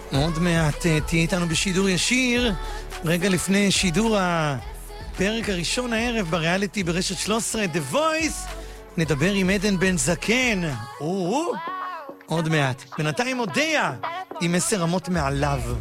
עוד מעט תהיה איתנו בשידור ישיר, רגע לפני שידור הפרק הראשון הערב בריאליטי ברשת 13, The Voice, נדבר עם עדן בן זקן. עוד מעט. בינתיים הודיה עם 10 רמות מעליו.